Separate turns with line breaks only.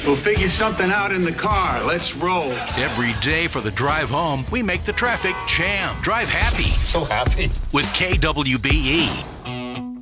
We'll figure something out in the car. Let's roll.
Every day for the drive home, we make the traffic jam. Drive happy
So happy.
with KWBE.